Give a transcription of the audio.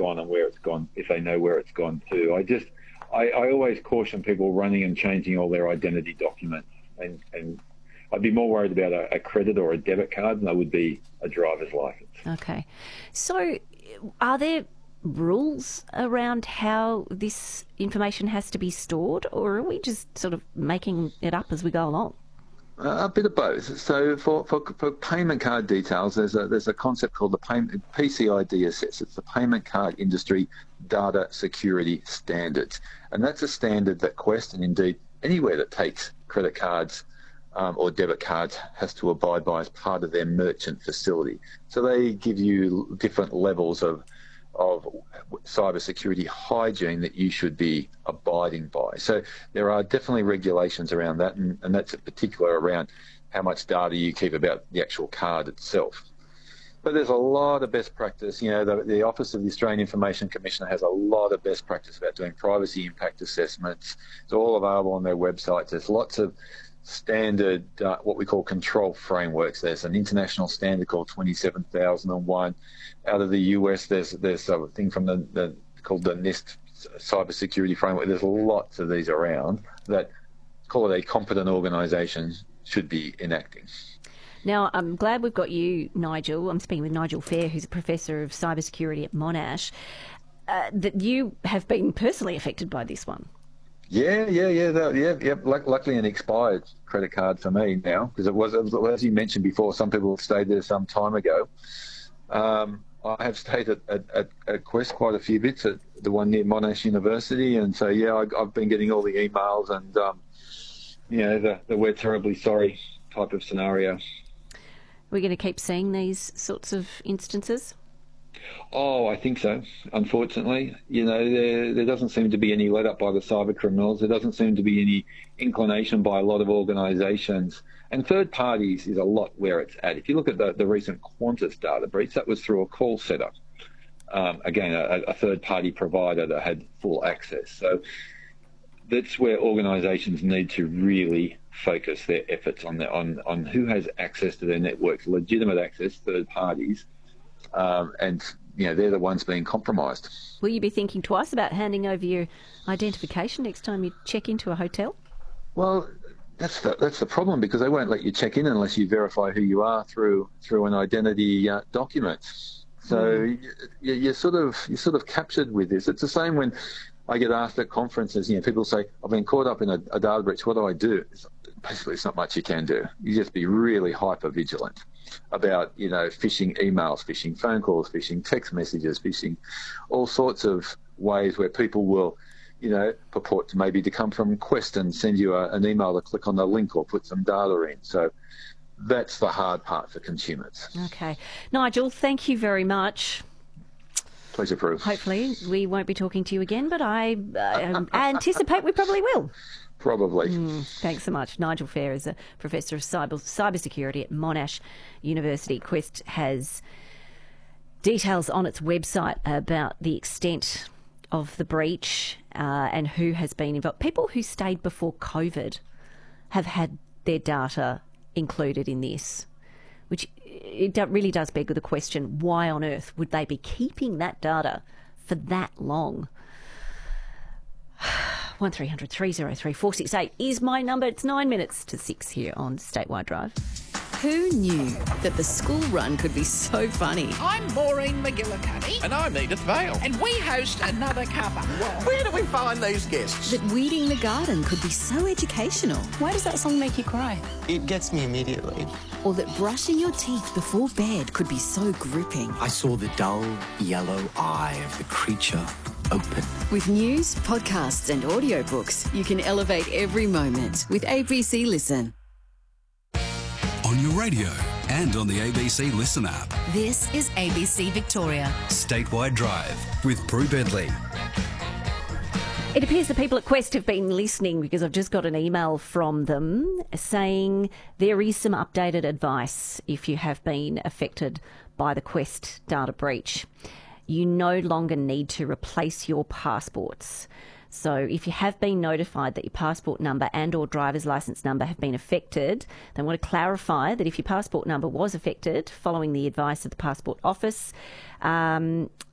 gone and where it's gone, if they know where it's gone to. I always caution people running and changing all their identity documents, and I'd be more worried about a credit or a debit card than I would be a driver's license. Okay. So are there rules around how this information has to be stored, or are we just sort of making it up as we go along? A bit of both. So for payment card details, there's a concept called the PCI-DSS. It's the Payment Card Industry Data Security Standards. And that's a standard that Quest, and indeed anywhere that takes credit cards or debit cards, has to abide by as part of their merchant facility. So they give you different levels of cybersecurity hygiene that you should be abiding by. So there are definitely regulations around that, and that's in particular around how much data you keep about the actual card itself. But there's a lot of best practice. You know, the Office of the Australian Information Commissioner has a lot of best practice about doing privacy impact assessments. It's all available on their website. There's lots of standard, what we call control frameworks. There's an international standard called 27001. Out of the US, there's a thing from called the NIST cybersecurity framework. There's lots of these around that, call it a competent organisation, should be enacting. Now, I'm glad we've got you, Nigel. I'm speaking with Nigel Fair, who's a professor of cybersecurity at Monash, that you have been personally affected by this one. Yeah. Luckily, an expired credit card for me now, because it was, as you mentioned before, some people have stayed there some time ago. I have stayed at Quest quite a few bits, at the one near Monash University, and so I've been getting all the emails and the "we're terribly sorry" type of scenario. We're going to keep seeing these sorts of instances? Oh, I think so. Unfortunately, there doesn't seem to be any let up by the cyber criminals. There doesn't seem to be any inclination by a lot of organisations. And third parties is a lot where it's at. If you look at the recent Qantas data breach, that was through a call setup. Again, a third party provider that had full access. So that's where organisations need to really focus their efforts on who has access to their networks, legitimate access, third parties. And they're the ones being compromised. Will you be thinking twice about handing over your identification next time you check into a hotel? Well, that's the problem, because they won't let you check in unless you verify who you are through an identity document. So you're sort of captured with this. It's the same when I get asked at conferences. People say, "I've been caught up in a data breach. What do I do?" Basically, it's not much you can do. You just be really hyper vigilant about phishing emails, phishing phone calls, phishing text messages, phishing all sorts of ways where people will purport to come from Quest and send you an email to click on the link or put some data in. So that's the hard part for consumers. Okay. Nigel, thank you very much. Pleasure, Prue. Hopefully we won't be talking to you again, but I anticipate we probably will. Probably. Thanks so much. Nigel Fair is a professor of cybersecurity at Monash University. Quest has details on its website about the extent of the breach and who has been involved. People who stayed before COVID have had their data included in this, which it really does beg the question, why on earth would they be keeping that data for that long? 1300 303 468 is my number. It's 9 minutes to 6 here on Statewide Drive. Who knew that the school run could be so funny? I'm Maureen McGillicuddy. And I'm Edith Vale. And we host Another Cuppa. Where do we find these guests? That weeding the garden could be so educational. Why does that song make you cry? It gets me immediately. Or that brushing your teeth before bed could be so gripping. I saw the dull yellow eye of the creature open. With news, podcasts and audiobooks, you can elevate every moment with ABC Listen. On your radio and on the ABC Listen app. This is ABC Victoria. Statewide Drive with Prue Bentley. It appears the people at Quest have been listening, because I've just got an email from them saying there is some updated advice if you have been affected by the Quest data breach. You no longer need to replace your passports. So if you have been notified that your passport number and or driver's licence number have been affected, they want to clarify that if your passport number was affected following the advice of the Passport Office,